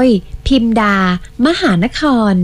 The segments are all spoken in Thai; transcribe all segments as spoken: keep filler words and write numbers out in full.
ยพิมดามหานคร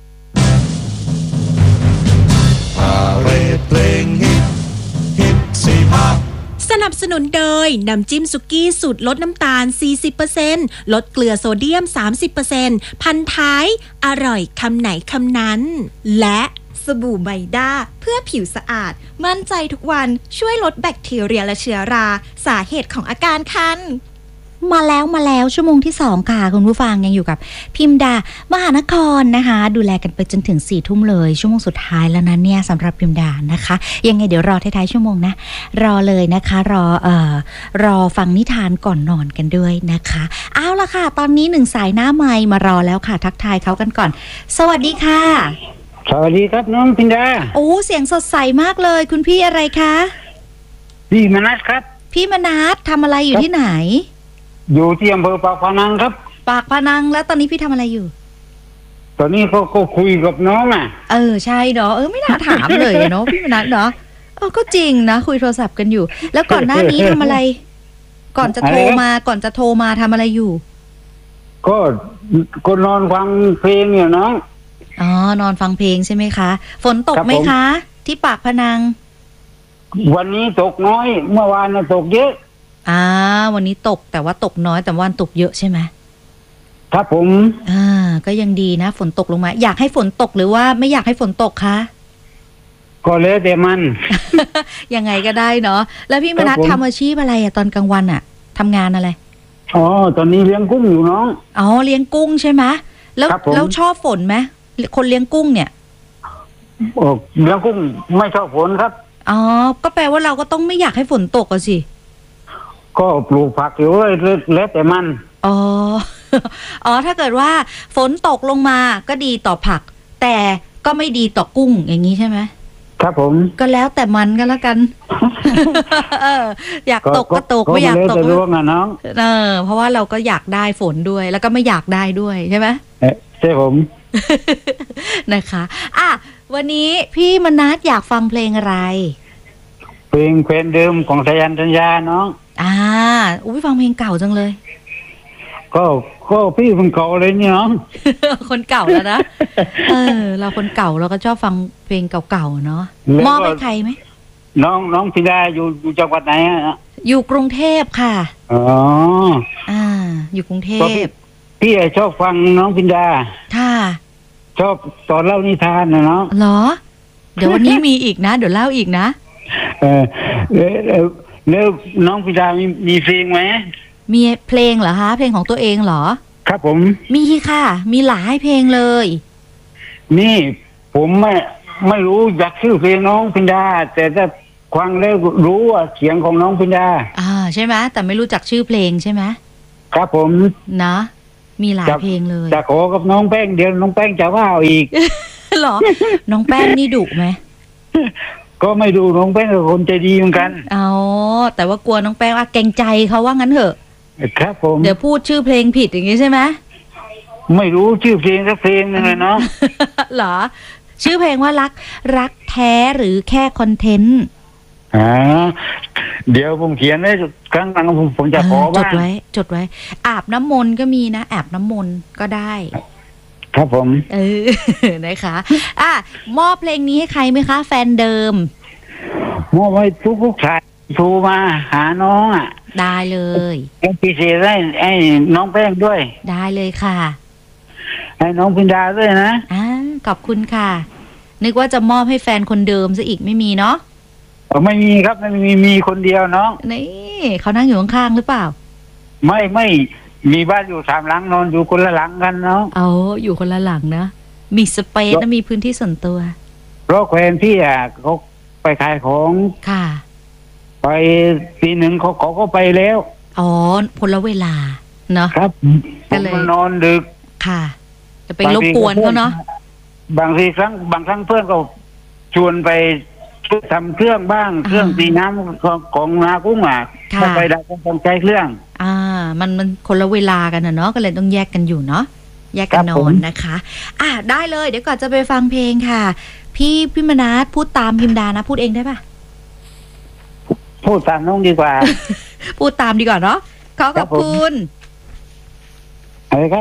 พาเรดเพลงฮิตฮิตสี่ภาคสนับสนุนโดยน้ำจิ้มสุกี้สูตรลดน้ำตาล สี่สิบเปอร์เซ็นต์ ลดเกลือโซเดียม สามสิบเปอร์เซ็นต์ พันท้ายอร่อยคำไหนคำนั้นและสบู่ไมด้าเพื่อผิวสะอาดมั่นใจทุกวันช่วยลดแบคทีเรียและเชื้อราสาเหตุของอาการคันมาแล้วมาแล้วชั่วโมงที่สองค่ะคุณผู้ฟังยังอยู่กับพิมดามหานครนะคะดูแลกันไปจนถึงสี่ทุ่มเลยชั่วโมงสุดท้ายแล้วนะเนี่ยสำหรับพิมดานะคะยังไงเดี๋ยวรอท้ายๆชั่วโมงนะรอเลยนะคะรอเอ่อรอฟังนิทานก่อนนอนกันด้วยนะคะเอาล่ะค่ะตอนนี้หนึ่งสายหน้าไมค์มารอแล้วค่ะทักทายเขากันก่อนสวัสดีค่ะสวัสดีครับน้องพิมดาโอ้เสียงสดใสมากเลยคุณพี่อะไรคะพี่มนัสครับพี่มนัสทำอะไรอยู่ที่ไหนอยู่ที่อำเภอปากพนังครับปากพนังแล้วตอนนี้พี่ทำอะไรอยู่ตอนนี้ก็ก็คุยกับน้องอ่ะเออใช่เนาะเออไม่น่าถามเลยเนาะพี่มนัสเนาะเออก็จริงนะคุยโทรศัพท์กันอยู่แล้วก่อนหน้านี้ทำอะไรก่อนจะโทรมาก่อนจะโทรมาทำอะไรอยู่ก็ก็นอนฟังเพลงอยู่น้องอ๋อนอนฟังเพลงใช่ไหมคะฝนตกไหมคะที่ปากพนังวันนี้ตกน้อยเมื่อวานน่ะตกเยอะอ่าวันนี้ตกแต่ว่าตกน้อยแต่วันตกเยอะใช่ไหมครับผมอ่าก็ยังดีนะฝนตกลงมาอยากให้ฝนตกหรือว่าไม่อยากให้ฝนตกคะก็แล้วแต่มันยังไงก็ได้เนาะแล้วพี่มนัสทำอาชีพอะไรอะตอนกลางวันอะทำงานอะไรอ๋อตอนนี้เลี้ยงกุ้งอยู่น้องอ๋อเลี้ยงกุ้งใช่ไหมแล้วแล้วชอบฝนไหมคนเลี้ยงกุ้งเนี่ยโอ้เลี้ยงกุ้งไม่ชอบฝนครับอ๋อก็แปลว่าเราก็ต้องไม่อยากให้ฝนตกอะสิก็ปลูกผักอยู่แล้วแต่มันอ๋ออ๋อถ้าเกิดว่าฝนตกลงมาก็ดีต่อผักแต่ก็ไม่ดีต่อกุ้งอย่างนี้ใช่ไหมครับผมก็แล้วแต่มันก็แล้วกัน เอออยากตกก็ตกไม่อยากตกก็ร่วงอ่ะน้องเออเพราะว่าเราก็อยากได้ฝนด้วยแล้วก็ไม่อยากได้ด้วยใช่ไหมใช่ผมนะคะอ่ะวันนี้พี่มนัสอยากฟังเพลงอะไรเพลงเพลงเดิมของสายันสัญญาน้องอ่าอุ้ยฟังเพลงเก่าจังเลยก็ก็พี่คนเก่าเลยเนี่ยน้องคนเก่าแล้วนะเออเราคนเก่าเราก็ชอบฟังเพลงเก่าๆเนาะมอบให้ใครไหมน้องน้องพิดาอยู่อยู่จังหวัดไหนอ่ะอยู่กรุงเทพค่ะอ๋ออ่าอยู่กรุงเทพพี่ชอบฟังน้องพิดาค่ะชอบตอนเล่านิทานนะเนาะเหรอเดี๋ยววันนี้มีอีกนะเดี๋ยวเล่าอีกนะเออแล้วน้องพิดามีมีเพลงไหมมีเพลงเหรอคะเพลงของตัวเองเหรอครับผมมีค่ะมีหลายเพลงเลยนี่ผมไม่ไม่รู้อยากชื่อเพลงน้องพิดาแต่ถ้าฟังแล้วรู้ว่าเสียงของน้องพิดาอ่าใช่ไหมแต่ไม่รู้จักชื่อเพลงใช่ไหมครับผมนะมีหลายเพลงเลยจะขอกับน้องแป้งเดี๋ยวน้องแป้งจะว่าเอาอีกหรอน้องแป้งนี่ดุไหมก็ไม่ดูน้องแป้งเป็นคนใจดีเหมือนกันอ๋อแต่ว่ากลัวน้องแป้งว่าเกรงใจเขาว่างั้นเถอะครับผมเดี๋ยวพูดชื่อเพลงผิดอย่างงี้ใช่ไหมไม่รู้ชื่อเพลงสักเพลงนึงเลยเนาะเหรอชื่อเพลงว่ารักรักแท้หรือแค่คอนเทนต์อ่าเดี๋ยวผมเขียนไว้ครั้งหลังผมผมจะขอบ้างจดไว้จดไว้อาบน้ำมนต์ก็มีนะอาบน้ำมนต์ก็ได้ครับผมเออนะคะอ่ะมอบเพลงนี้ให้ใครไหมคะแฟนเดิมมอบให้ทุกทุกสายโทรมาหาน้องอ่ะได้เลยเป็นพิเศษให้ให้น้องแป้งด้วยได้เลยค่ะให้น้องพินดาด้วยนะอ่าขอบคุณค่ะนึกว่าจะมอบให้แฟนคนเดิมซะอีกไม่มีเนาะไม่มีครับไม่มีมีคนเดียวน้องนี่เขานั่งอยู่ข้างๆหรือเปล่าไม่ไม่มีบ้านอยู่สามหลังนอนอยู่คนละหลังกันเนาะเอาอยู่คนละหลังนะมีสเปซนะมีพื้นที่ส่วนตัวเพราะแฟนพี่อ่ะเขาไปขายของค่ะไปปีหนึ่งเขาเขาก็ไปแล้วอ๋อพลเวลาเนาะครับก็เลยนอนดึกค่ะจะไปรบกวนเขาเนาะบางทีครั้งบางครั้งเพื่อนก็ชวนไปทำเครื่องบ้างเครื่องตีน้ำของของนากุ้งอ่ะถ้าไปได้ก็ต้องใช้เครื่องอ่ามันมันคนละเวลากันนะเนาะก็เลยต้องแยกกันอยู่เนาะแยกกันนอนนะคะอ่ะได้เลยเดี๋ยวก่อนจะไปฟังเพลงค่ะพี่พี่มนัสพูดตามพิมดานะพูดเองได้ปะพูดตามน้องดีกว่าพูดตามดีกว่าเนาะขอขอบคุณอะไรครับ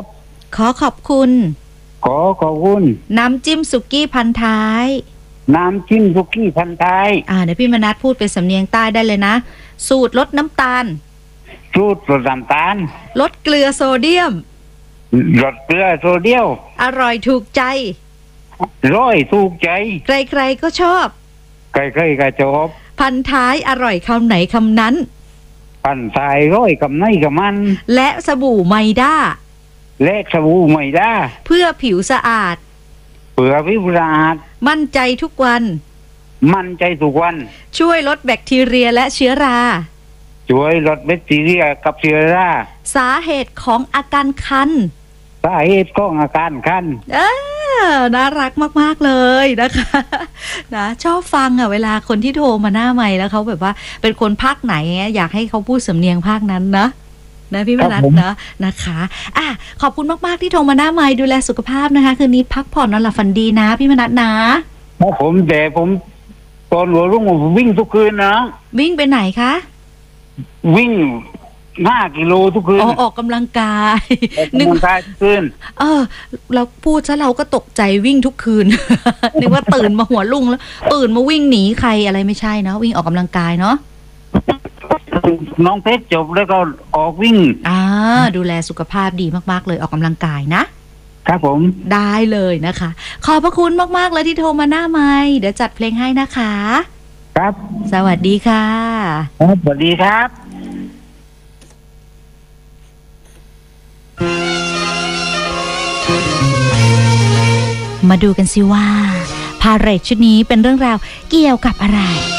ขอขอบคุณขอขอบคุณน้ำจิ้มสุกี้พันท้ายน้ำจิ้มสุกี้พันท้ายอ่าเดี๋ยวพี่มนัสพูดเป็นสำเนียงใต้ได้เลยนะ สูตรลดน้ำตาลสูตรลดน้ำตาลลดเกลือโซเดียมลดเกลือโซเดียมอร่อยถูกใจร้อยถูกใจใครๆก็ชอบใครๆก็ชอบพันท้ายอร่อยคำไหนคำนั้นพันทายร้อยกับในกับมันและสบู่ไมด้าและสบู่ไม่ได้เพื่อผิวสะอาดเผื่อพิจารณามั่นใจทุกวันมั่นใจทุกวันช่วยลดแบคทีเรียและเชื้อราช่วยลดแบคทีเรียกับเชื้อราสาเหตุของอาการคันสาเหตุของอาการคันเออน่ารักมากๆเลยนะคะ นะชอบฟังอ่ะเวลาคนที่โทรมาหน้าไมค์แล้วเขาแบบว่าเป็นคนภาคไหนอยากให้เขาพูดสำเนียงภาคนั้นนะนะพี่มนัสนะนะคะอ่ะขอบคุณมากๆที่โทรมาหน้าไมค์ดูแลสุขภาพนะคะคืนนี้พักผ่อนนอนหลับฝันดีนะพี่มนัสนะเพราะผมแต่ผมตอนหัวรุ่งผมวิ่งทุกคืนนะวิ่งไปไหนคะวิ่งห้ากิโลทุกคืนอ๋อออกกำลังกายออกกำลังกายทุกคืนเออเราพูดซะเราก็ตกใจวิ่งทุกคืน นึกว่าตื่นมาหัวลุ่งแล้วตื่นมาวิ่งหนีใครอะไรไม่ใช่เนาะวิ่งออกกำลังกายเนาะน้องเพชรจบแล้วก็ออกวิ่งอ่าดูแลสุขภาพดีมากๆเลยออกกำลังกายนะครับผมได้เลยนะคะ ขอบพระคุณมากๆเลยที่โทรมาหน้าไมค์เดี๋ยวจัดเพลงให้นะคะครับสวัสดีค่ะครับสวัสดีครับมาดูกันสิว่าพาเหรดชุดนี้เป็นเรื่องราวเกี่ยวกับอะไร